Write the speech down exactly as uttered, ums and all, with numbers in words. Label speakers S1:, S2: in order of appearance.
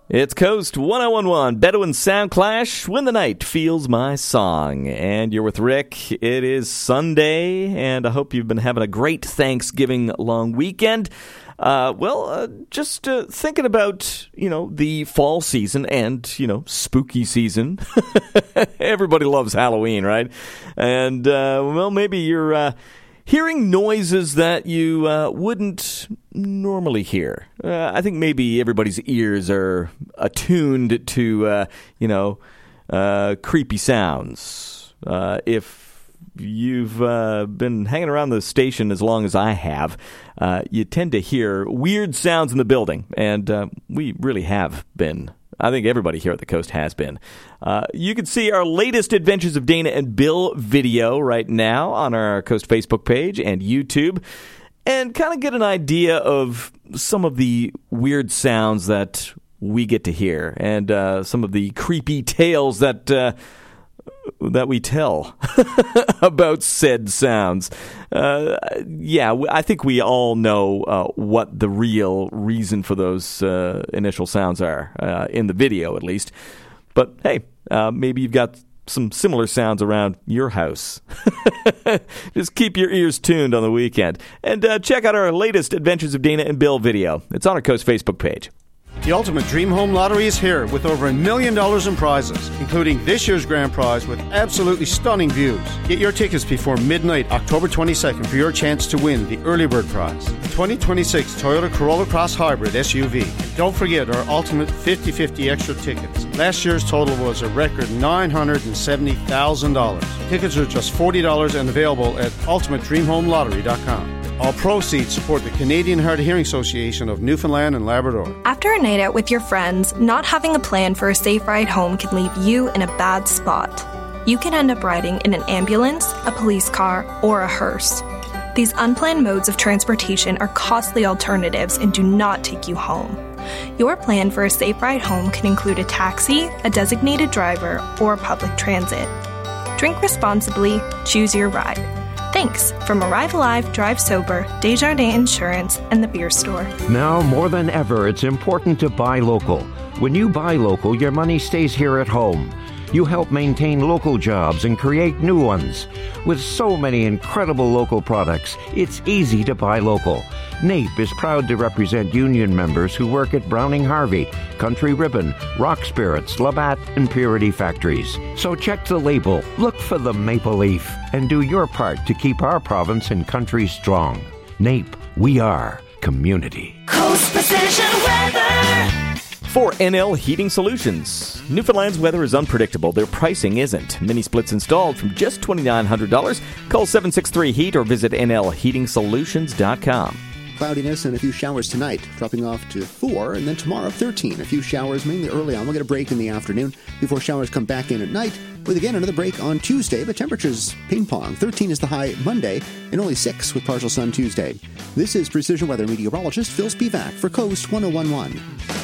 S1: It's Coast one oh one one, Bedouin Sound Clash, When the Night Feels My Song. And you're with Rick. It is Sunday, and I hope you've been having a great Thanksgiving long weekend. Uh, well, uh, just uh, thinking about, you know, the fall season and, you know, spooky season. Everybody loves Halloween, right? And, uh, well, maybe you're uh, hearing noises that you uh, wouldn't normally hear. Uh, I think maybe everybody's ears are attuned to, uh, you know, uh, creepy sounds. Uh, if you've uh, been hanging around the station as long as I have, uh, you tend to hear weird sounds in the building, and uh, we really have been. I think everybody here at the Coast has been. Uh, you can see our latest Adventures of Dana and Bill video right now on our Coast Facebook page and YouTube, and kind of get an idea of some of the weird sounds that we get to hear, and uh, some of the creepy tales that uh, that we tell about said sounds. Uh, yeah, I think we all know uh, what the real reason for those uh, initial sounds are, uh, in the video at least. But hey, uh, maybe you've got some similar sounds around your house. Just keep your ears tuned on the weekend. And uh, check out our latest Adventures of Dana and Bill video. It's on our Coast Facebook page.
S2: The Ultimate Dream Home Lottery is here with over a million dollars in prizes, including this year's grand prize with absolutely stunning views. Get your tickets before midnight, October twenty-second, for your chance to win the early bird prize, the twenty twenty-six Toyota Corolla Cross Hybrid S U V. And don't forget our Ultimate fifty-fifty extra tickets. Last year's total was a record nine hundred seventy thousand dollars. Tickets are just forty dollars and available at ultimate dream home lottery dot com. All proceeds support the Canadian Hard of Hearing Association of Newfoundland and Labrador.
S3: After a night out with your friends, not having a plan for a safe ride home can leave you in a bad spot. You can end up riding in an ambulance, a police car, or a hearse. These unplanned modes of transportation are costly alternatives and do not take you home. Your plan for a safe ride home can include a taxi, a designated driver, or public transit. Drink responsibly, choose your ride. Thanks from Arrive Alive, Drive Sober, Desjardins Insurance, and the Beer Store.
S4: Now more than ever, it's important to buy local. When you buy local, your money stays here at home. You help maintain local jobs and create new ones. With so many incredible local products, it's easy to buy local. NAPE is proud to represent union members who work at Browning Harvey, Country Ribbon, Rock Spirits, Labatt, and Purity Factories. So check the label, look for the maple leaf, and do your part to keep our province and country strong. NAPE, we are community.
S5: Coast Precision Weather.
S1: For N L Heating Solutions. Newfoundland's weather is unpredictable. Their pricing isn't. Mini splits installed from just two thousand nine hundred dollars. Call seven six three heat or visit N L heating solutions dot com.
S6: Cloudiness and a few showers tonight, dropping off to four, and then tomorrow thirteen. A few showers mainly early on. We'll get a break in the afternoon before showers come back in at night, with again another break on Tuesday, but temperatures ping pong. thirteen is the high Monday, and only six with partial sun Tuesday. This is Precision Weather meteorologist Phil Spivak for Coast one oh one one.